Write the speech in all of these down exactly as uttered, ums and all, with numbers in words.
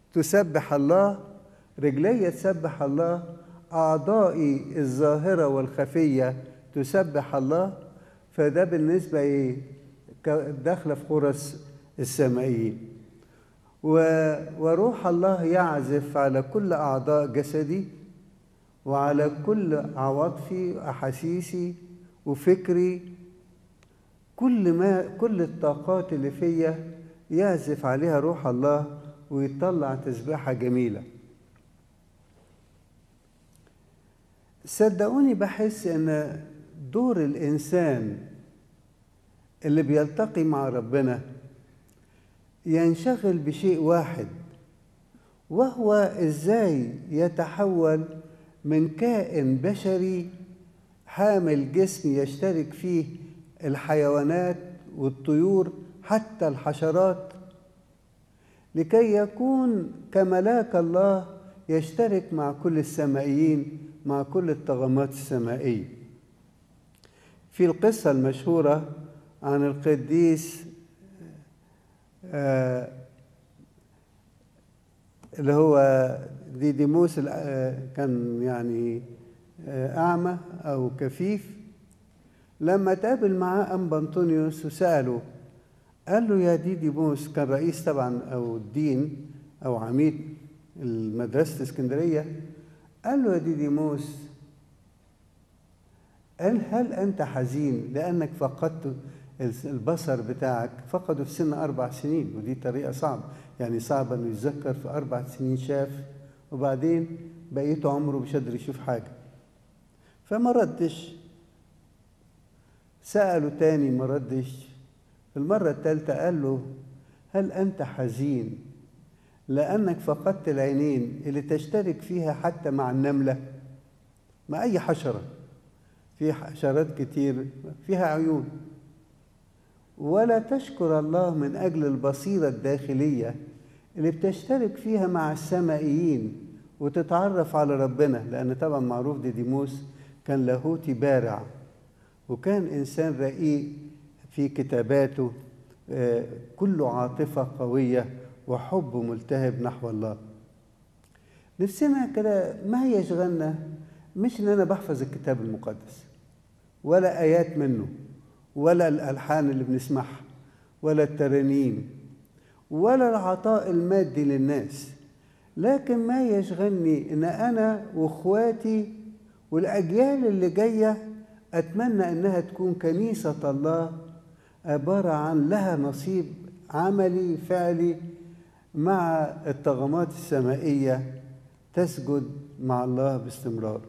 تسبح الله، رجلي تسبح الله، أعضائي الظاهرة والخفية تسبح الله. فده بالنسبة إيه؟ داخلة في خرس السمائيين. وروح الله يعزف على كل أعضاء جسدي وعلى كل عواطفي وأحاسيسي وفكري، كل ما كل الطاقات اللي فيا يعزف عليها روح الله ويطلع تسبيحة جميلة. صدقوني بحس ان دور الإنسان اللي بيلتقي مع ربنا ينشغل بشيء واحد، وهو ازاي يتحول من كائن بشري حامل جسم يشترك فيه الحيوانات والطيور حتى الحشرات، لكي يكون كملاك الله يشترك مع كل السمائيين، مع كل الطغمات السمائية. في القصة المشهورة عن القديس آه اللي هو ديديموس، آه كان يعني آه أعمى أو كفيف، لما تقابل معاه أنبا أنطونيوس وسأله، قال له يا ديديموس، كان رئيس طبعا أو الدين أو عميد المدرسة اسكندرية، قال له يا ديديموس، قال هل أنت حزين لأنك فقدت البصر بتاعك؟ فقده في سن أربع سنين، ودي طريقة صعبة، يعني صعبة إنه يتذكر في أربع سنين شاف وبعدين بقيته عمره مش قادر يشوف حاجة. فما ردش، سأله تاني ما ردش، في المرة الثالثة قال له هل أنت حزين لأنك فقدت العينين اللي تشترك فيها حتى مع النملة، مع أي حشرة، في حشرات كتير فيها عيون، ولا تشكر الله من أجل البصيرة الداخلية اللي بتشترك فيها مع السمائيين وتتعرف على ربنا؟ لأن طبعا معروف ديديموس كان لاهوتي بارع، وكان إنسان رقيق في كتاباته، كله عاطفة قوية وحب ملتهب نحو الله. نفسنا كده ما يشغلنا مش إن أنا بحفظ الكتاب المقدس ولا آيات منه ولا الألحان اللي بنسمعها ولا الترانيم ولا العطاء المادي للناس، لكن ما يشغلني إن أنا وإخواتي والأجيال اللي جاية أتمنى أنها تكون كنيسة الله عبارة عن لها نصيب عملي فعلي مع الطغمات السمائية، تسجد مع الله باستمرار.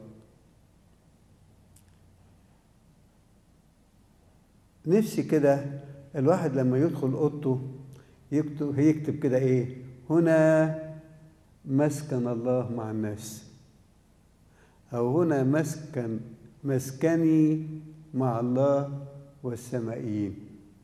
نفسي كده الواحد لما يدخل أوضته يكتب هيكتب كده إيه؟ هنا مسكن الله مع الناس، أو هنا مسكن مسكني مع الله والسمائيين.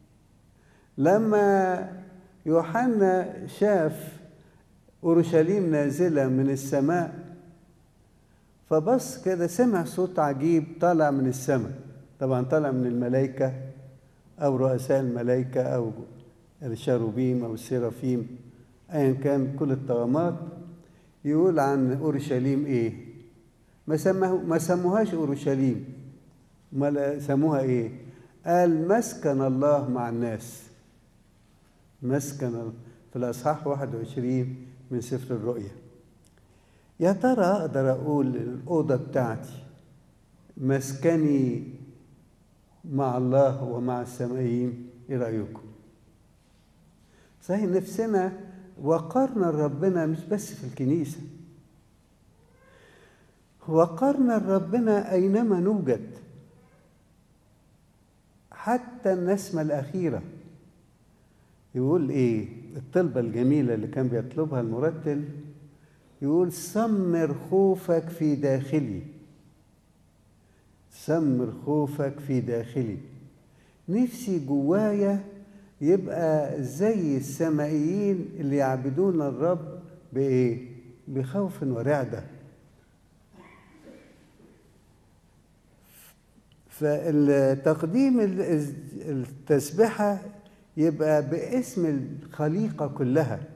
لما يوحنا شاف أورشليم نازلة من السماء فبص كده، سمع صوت عجيب طالع من السماء، طبعا طالع من الملائكة أو رؤساء الملائكة أو الشاروبيم أو السرافيم، أيا كان كل الطغمات. يقول عن أورشليم إيه؟ ما سموه ما سموهاش أورشليم، ما سموها إيه؟ قال مسكن الله مع الناس. مسكن في الأصحاح واحد وعشرين من سفر الرؤيا. يا ترى أقدر أقول الأوضة بتاعتي مسكني مع الله ومع السمائيين؟ إيه رأيكم؟ صحيح نفسنا وقرنا ربنا مش بس في الكنيسة، وقرنا ربنا أينما نوجد، حتى النسمة الأخيرة. يقول إيه الطلبة الجميلة اللي كان بيطلبها المرتل؟ يقول سمر خوفك في داخلي، سمر خوفك في داخلي. نفسي جوايا يبقى زي السمائيين اللي يعبدون الرب بإيه؟ بخوف ورعدة. فالتقديم التسبحة يبقى باسم الخليقة كلها،